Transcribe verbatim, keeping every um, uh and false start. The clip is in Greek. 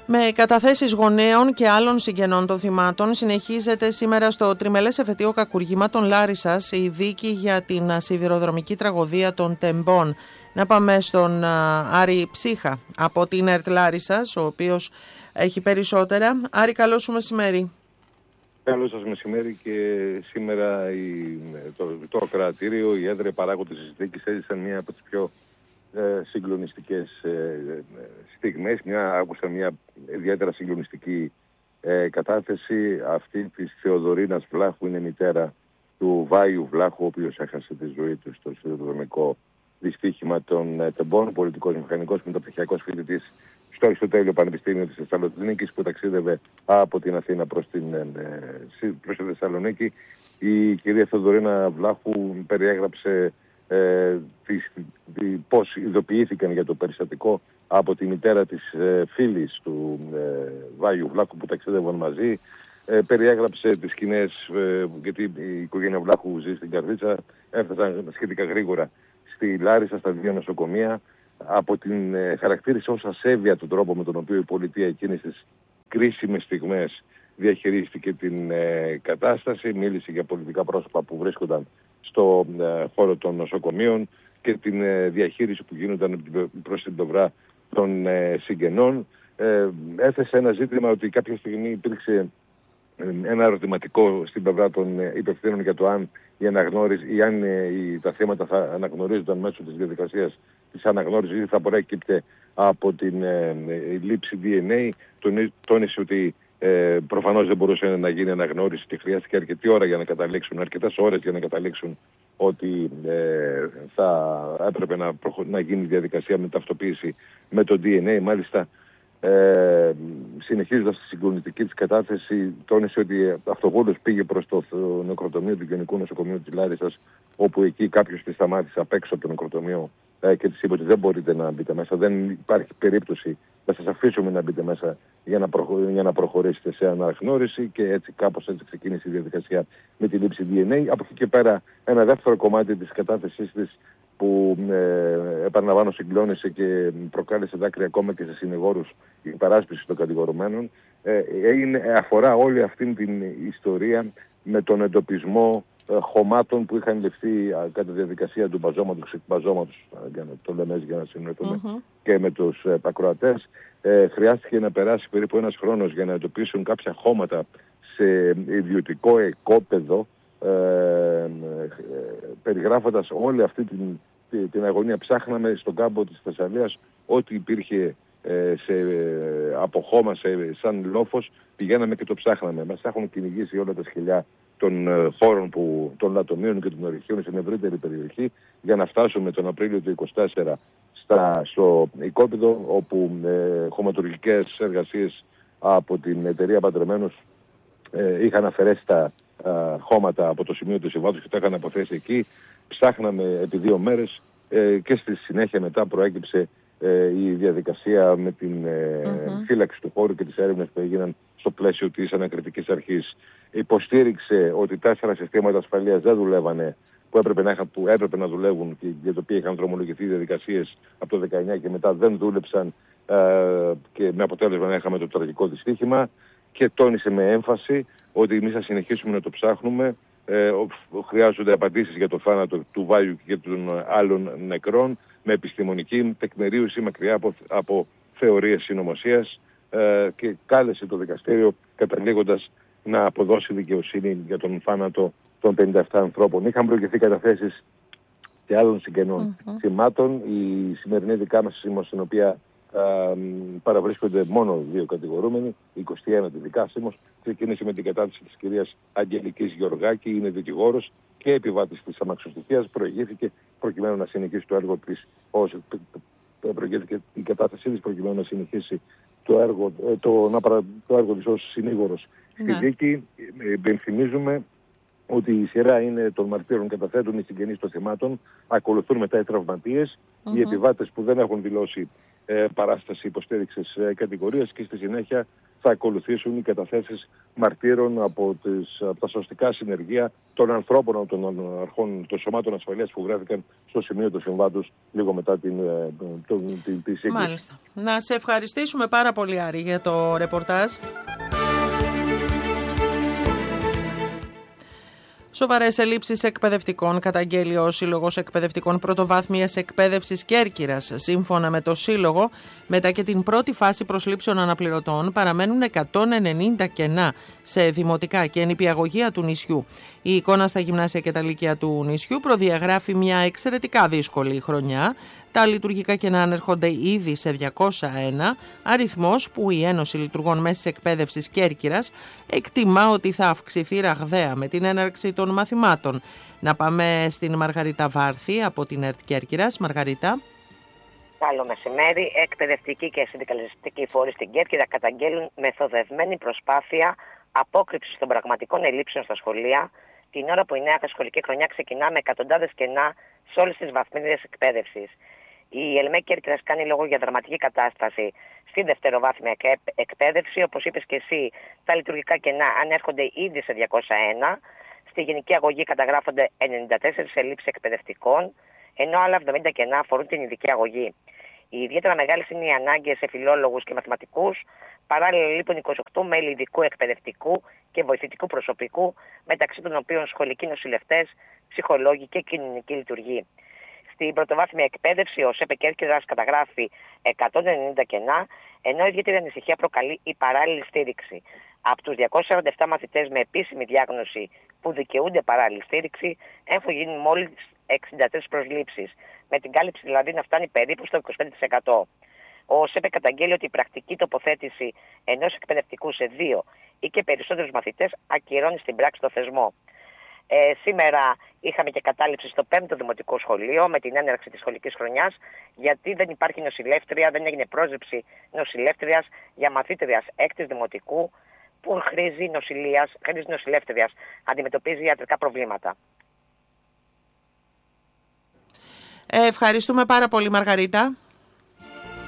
Με καταθέσεις γονέων και άλλων συγγενών των θυμάτων συνεχίζεται σήμερα στο τριμελές εφετείο κακουργήματων Λάρισσας η δίκη για την σιδηροδρομική τραγωδία των Τεμπών. Να πάμε στον Άρη Ψύχα από την ΕΡΤ Λάρισσας, ο οποίος έχει περισσότερα. Άρη, καλό σου μεσημέρι. Καλό σας μεσημέρι. Και σήμερα η, το, το ακροατήριο, οι έδρες παράγοντες της δίκης έζησαν μία από τις πιο ε, συγκλονιστικές ε, στιγμές. Μια, άκουσα μια ιδιαίτερα συγκλονιστική ε, κατάθεση αυτή της Θεοδωρίνας Βλάχου. Είναι μητέρα του Βάιου Βλάχου, ο οποίος έχασε τη ζωή του στο σιδηροδρομικό δυστύχημα των ε, Τεμπών, πολιτικός μηχανικός μεταπτυχιακός φοιτητής στο Αριστοτέλειο Πανεπιστήμιο της Θεσσαλονίκης, που ταξίδευε από την Αθήνα προς, την, ε, προς τη Θεσσαλονίκη. Η κυρία Θεοδωρίνα Βλάχου περιέγραψε ε, τις, τη, πώς ειδοποιήθηκαν για το περιστατικό από τη μητέρα της ε, φίλης του ε, Βάιου Βλάχου που ταξίδευαν μαζί. Ε, περιέγραψε τις σκηνές, ε, γιατί η οικογένεια Βλάχου ζει στην Καρδίτσα, έφτασαν σχετικά γρήγορα στη Λάρισα, στα δύο νοσοκομεία. Από την ε, χαρακτήρισε ως ασέβεια τον τρόπο με τον οποίο η πολιτεία εκείνες τις κρίσιμες στιγμές διαχειρίστηκε την ε, κατάσταση. Μίλησε για πολιτικά πρόσωπα που βρίσκονταν στο ε, χώρο των νοσοκομείων και την ε, διαχείριση που γίνονταν προς την πλευρά των ε, συγγενών. Ε, έθεσε ένα ζήτημα ότι κάποια στιγμή υπήρξε ένα ερωτηματικό στην πλευρά των υπευθύνων για το αν η αναγνώριση ή αν η, τα θέματα θα αναγνωρίζονταν μέσω της διαδικασίας της αναγνώρισης ή θα προέκυπτε από την ε, λήψη ντι εν έι. Τον, τόνισε ότι ε, προφανώς δεν μπορούσε να γίνει αναγνώριση και χρειάστηκε αρκετή ώρα για να καταλήξουν, αρκετές ώρες για να καταλήξουν ότι ε, θα έπρεπε να, προχω... να γίνει η διαδικασία με ταυτοποίηση με το ντι εν έι. Μάλιστα, Ε, συνεχίζοντας τη συγκλονιστική της κατάθεση, τόνισε ότι αυτοβούλος πήγε προς το νεκροτομείο του Γενικού Νοσοκομείου της Λάρισσας, όπου εκεί κάποιος τη σταμάτησε απ' έξω από το νεκροτομείο ε, και της είπε ότι δεν μπορείτε να μπείτε μέσα, δεν υπάρχει περίπτωση να σας αφήσουμε να μπείτε μέσα για να, προχω... για να προχωρήσετε σε αναγνώριση, και έτσι κάπως έτσι ξεκίνησε η διαδικασία με τη λήψη ντι εν έι. Από εκεί και πέρα ένα δεύτερο κομμάτι της κατάθεσής της που ε, επαναλαμβάνω συγκλώνησε και προκάλεσε δάκρυα ακόμα και σε συνηγόρους η παράσπιση των κατηγορουμένων, ε, είναι, αφορά όλη αυτή την ιστορία με τον εντοπισμό ε, χωμάτων που είχαν ληφθεί α, κατά τη διαδικασία του μπαζώματος, εκμπαζώματος, για να το λέμε για να συνοηθούμε mm-hmm. και με τους ε, ακροατές. Ε, χρειάστηκε να περάσει περίπου ένας χρόνος για να εντοπίσουν κάποια χώματα σε ιδιωτικό οικόπεδο, Ε, ε, περιγράφοντας όλη αυτή την, την, την αγωνία. Ψάχναμε στον κάμπο της Θεσσαλίας ό,τι υπήρχε ε, σε, ε, από χώμα σε, σαν λόφος, πηγαίναμε και το ψάχναμε. Μας έχουν κυνηγήσει όλα τα σκυλιά των ε, χώρων που, των λατομείων και των ορυχείων στην ευρύτερη περιοχή, για να φτάσουμε τον Απρίλιο του είκοσι τέσσερα στα, στο οικόπεδο, όπου ε, χωματουργικές εργασίες από την εταιρεία Παντρεμένους ε, είχαν αφαιρέσει τα Uh, χώματα από το σημείο του συμβάτου και τα είχαν αποθέσει εκεί. Ψάχναμε επί δύο μέρες ε, και στη συνέχεια μετά προέκυψε ε, η διαδικασία με την ε, mm-hmm. φύλαξη του χώρου και τις έρευνες που έγιναν στο πλαίσιο της ανακριτικής αρχής. Υποστήριξε ότι τέσσερα συστήματα ασφαλείας δεν δουλεύανε που έπρεπε να, που έπρεπε να δουλεύουν και για το οποίο είχαν δρομολογηθεί διαδικασίες από το δεκαεννιά και μετά δεν δούλεψαν, ε, και με αποτέλεσμα να είχαμε το τραγικό δυστύχημα. Και τόνισε με έμφαση ότι εμείς θα συνεχίσουμε να το ψάχνουμε. Ε, χρειάζονται απαντήσεις για το θάνατο του Βάιου και των άλλων νεκρών με επιστημονική τεκμηρίωση, μακριά από, από θεωρίες συνωμοσίας, ε, και κάλεσε το δικαστήριο καταλήγοντας να αποδώσει δικαιοσύνη για τον θάνατο των πενήντα επτά ανθρώπων. Είχαν προηγηθεί καταθέσεις και άλλων συγγενών mm-hmm. θυμάτων. Η σημερινή δικά μας σήμωση, στην οποία Uh, παραβρίσκονται μόνο δύο κατηγορούμενοι, είκοσι ένα δικάσιμος, ξεκίνησε με την κατάθεση της κυρίας Αγγελικής Γεωργάκη, είναι δικηγόρος και επιβάτης της αμαξοστοιχείας, προηγήθηκε προκειμένου να συνεχίσει το έργο της, ως, προηγήθηκε η κατάθεσή της προκειμένου να συνεχίσει το έργο, το, το, το έργο της ως συνήγορος στη δίκη. Υπενθυμίζουμε ότι η σειρά είναι των μαρτύρων, καταθέτουν οι συγγενείς των θυμάτων, ακολουθούν μετά οι τραυματίες, mm-hmm. οι επιβάτες που δεν έχουν δηλώσει ε, παράσταση υποστήριξης ε, κατηγορίας, και στη συνέχεια θα ακολουθήσουν οι καταθέσεις μαρτύρων από, τις, από τα σωστικά συνεργεία των ανθρώπων, των αρχών, των σωμάτων ασφαλείας που βρέθηκαν στο σημείο του συμβάντος λίγο μετά την, την, την, τη σύγκριση. Μάλιστα. Να σε ευχαριστήσουμε πάρα πολύ, Άρη, για το ρεπορτάζ. Σοβαρές ελλείψεις εκπαιδευτικών καταγγέλει ο Σύλλογος Εκπαιδευτικών Πρωτοβάθμιας Εκπαίδευσης Κέρκυρας. Σύμφωνα με το Σύλλογο, μετά και την πρώτη φάση προσλήψεων αναπληρωτών, παραμένουν εκατόν ενενήντα κενά σε δημοτικά και νηπιαγωγεία του νησιού. Η εικόνα στα γυμνάσια και τα λύκεια του νησιού προδιαγράφει μια εξαιρετικά δύσκολη χρονιά. Τα λειτουργικά κενά ανέρχονται ήδη σε διακόσια ένα, αριθμός που η Ένωση Λειτουργών Μέσης Εκπαίδευσης Κέρκυρας εκτιμά ότι θα αυξηθεί ραγδαία με την έναρξη των μαθημάτων. Να πάμε στην Μαργαρίτα Βάρθη από την ΕΡΤ Κέρκυρας. Μαργαρίτα. Καλό μεσημέρι. Εκπαιδευτικοί και συνδικαλιστικοί φορείς στην Κέρκυρα καταγγέλουν μεθοδευμένη προσπάθεια απόκρυψης των πραγματικών ελλείψεων στα σχολεία την ώρα που η νέα σχολική χρονιά ξεκινά με εκατοντάδες κενά σε όλες τις βαθμίδες εκπαίδευσης. Η ΕΛΜΕ Κέρκυρας κάνει λόγο για δραματική κατάσταση στη δευτεροβάθμια εκπαίδευση. Όπως είπες και εσύ, τα λειτουργικά κενά ανέρχονται ήδη σε διακόσια ένα. Στη γενική αγωγή καταγράφονται ενενήντα τέσσερις ελλείψεις εκπαιδευτικών, ενώ άλλα εβδομήντα κενά αφορούν την ειδική αγωγή. Οι ιδιαίτερα μεγάλες είναι οι ανάγκες σε φιλόλογους και μαθηματικούς. Παράλληλα, λείπουν είκοσι οκτώ μέλη ειδικού εκπαιδευτικού και βοηθητικού προσωπικού, μεταξύ των οποίων σχολικοί νοσηλευτές, ψυχολόγοι και κοινωνική λειτουργοί. Στην πρωτοβάθμια εκπαίδευση, ο ΣΕΠΕ Κέρκυρας καταγράφει εκατόν ενενήντα κενά, ενώ ιδιαίτερη ανησυχία προκαλεί η παράλληλη στήριξη. Από τους διακόσιους σαράντα επτά μαθητές με επίσημη διάγνωση που δικαιούνται παράλληλη στήριξη, έχουν γίνει μόλις εξήντα τρεις προσλήψεις, με την κάλυψη δηλαδή να φτάνει περίπου στο είκοσι πέντε τοις εκατό. Ο ΣΕΠΕ καταγγέλει ότι η πρακτική τοποθέτηση ενός εκπαιδευτικού σε δύο ή και περισσότερους μαθητές ακυρώνει στην πράξη το θεσμό. Ε, σήμερα είχαμε και κατάληψη στο πέμπτο δημοτικό σχολείο με την έναρξη της σχολικής χρονιάς, γιατί δεν υπάρχει νοσηλεύτρια, δεν έγινε πρόσληψη νοσηλεύτριας για μαθήτριας έκτης δημοτικού που χρήζει νοσηλείας, χρήζει νοσηλεύτριας, αντιμετωπίζει ιατρικά προβλήματα. Ε, ευχαριστούμε πάρα πολύ, Μαργαρίτα.